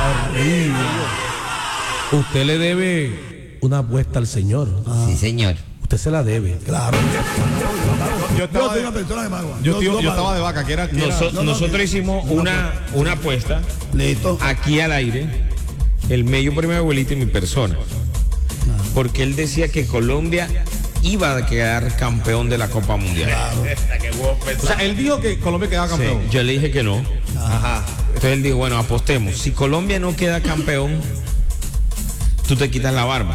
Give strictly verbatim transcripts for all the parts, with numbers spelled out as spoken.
Horrible. Usted le debe una apuesta al señor. Ah. Sí, señor. Usted se la debe. Claro. Yo estaba Yo soy de, una persona de mago. yo, tío, yo estaba de vaca, que era. Que era- Noso- no, no, nosotros que- hicimos no, una, una apuesta Listo. aquí al aire, el medio por mi abuelito y mi persona. Porque él decía que Colombia iba a quedar campeón de la Copa Mundial. O sea, él dijo que Colombia quedaba Sí, campeón. yo le dije que no. Ajá. Entonces él dijo, bueno, apostemos. Si Colombia no queda campeón, tú te quitas la barba.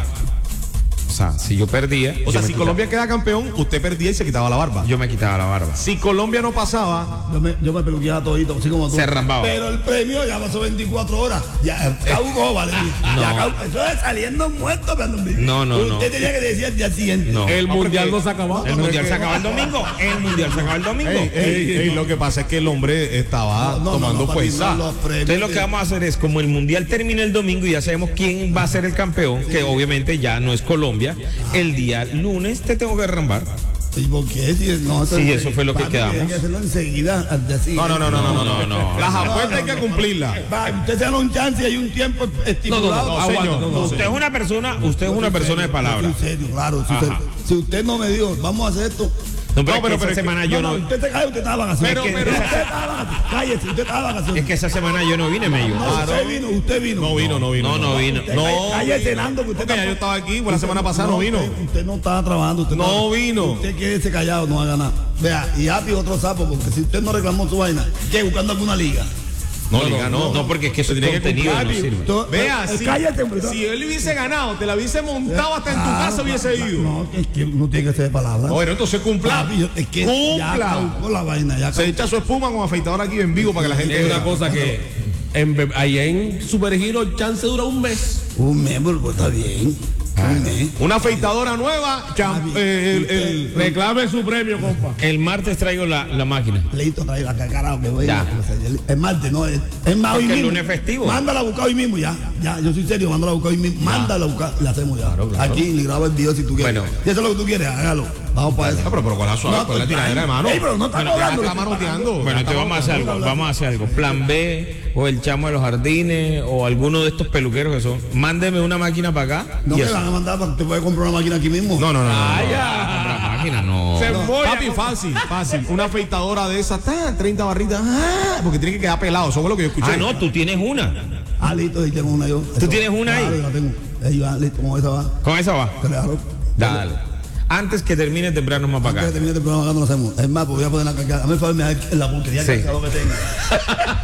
O sea, si yo perdía, O yo sea, me si quitaba- Colombia queda campeón, usted perdía y se quitaba la barba. yo me quitaba la barba. Si Colombia no pasaba, Yo me, yo me peluqueaba todito, así como tú. Se rambaba. Pero el premio ya pasó veinticuatro horas. Ya caugó, vale. Ya No. caugó. Eso es saliendo muerto, pero No, no, no. Usted tenía que decir al día siguiente. No. El No, mundial porque- no se acabó. El mundial se acaba el domingo. El mundial se acaba el domingo. ey, ey, ey, lo que pasa es que el hombre estaba No, no, tomando no, para mí fuerza. no, los premios Entonces lo de- que vamos a hacer es, como el mundial termina el domingo y ya sabemos quién va a ser el campeón, que obviamente ya no es Colombia, el día lunes te tengo que rambar. ¿Y por qué? Si no, Sí, eso fue lo que papi, quedamos. Hay que hacerlo enseguida. Al día No, no, no, no, no, no, no. No, no, Las no, apuestas hay que cumplirlas. Va, usted se da un chance y hay un tiempo estipulado. No, no, no, señor. aguanta, no, no, Usted es una persona, usted es una persona de palabra. En serio, claro. Si usted, Ajá. si usted no me dijo, vamos a hacer esto. No, pero, No, pero- es que pero esa es que- semana yo no, Usted se cae, usted está de vacaciones. Pero- Es que- pero- usted está de vacaciones. Cállese, usted está de vacaciones. es que esa semana yo no vine, Mello. No, usted vino, usted vino. No vino, no vino. No, no vino. Usted No, cállese, cállese, vino. Nando, que usted Porque ya tampoco- yo estaba aquí, pues la semana pasada no vino. Usted, usted no estaba trabajando. Usted No estaba- vino. Usted quédese callado, no haga nada. Vea, y Api otro sapo, porque si usted no reclamó su vaina, ¿qué? Buscando alguna liga. No, liga, no. No, porque es que eso es Tiene que contenido y no cumplir. sirve. Tú- Vea, eh, si, cállate, hombre. si él hubiese ganado, te la hubiese montado hasta en tu Ah, casa, hubiese ido. No, es que uno tiene que ser de palabra. Bueno, entonces cumpla. Papi, yo- es que ya Cumpla. caducó la vaina, ya Se caducó. echa su espuma con afeitador aquí en vivo para que la gente Es una vea. cosa que en, Be- allá en Supergiro el chance dura un mes. Un miembro, pues está bien. Un mes. Una afeitadora nueva, cham- eh, el, el- Reclame su premio, compa. El martes traigo la, la máquina. Leito trae la carajo que voy. Ya. Es martes, no, es, es más hoy Porque el mismo. lunes festivo. Mándala a buscar hoy mismo, ya. Ya, yo soy serio, mándala a buscar hoy mismo. Mándala a buscar, la hacemos ya. Aquí, y graba el video si tú quieres. Bueno. Si eso es lo que tú quieres, hágalo. Vamos para eso. Ah, pero, pero con la suave, No, con la pues, tiradera de mano. ey, pero no está Bueno, cobrando, ya lo está que está manoteando. Bueno, entonces vamos a hacer algo, vamos a hacer algo. Plan B o el chamo de los jardines o alguno de estos peluqueros que son. Mándeme una máquina para acá. No y me eso. van a mandar para que te puedas comprar una máquina aquí mismo. No, no, no. no, no. Comprar máquina, no. Se embolla, Papi, compa. fácil, fácil. Una afeitadora de esas, ta, treinta barritas, ah, porque tiene que quedar pelado. Eso fue lo que yo escuché. Ah, no, tú tienes una. Ah, listo, ahí tengo una yo. ¿Tú tienes una ahí? Claro, yo la tengo. Ahí va, listo, como esa va. Con esa va. Claro. Dale. Antes que termine temprano más para Antes de acá. terminar el programa acá no lo hacemos. Es más, pues voy a poner la cargada. Dame el favor, me da la porquería Sí. cargado que tengo.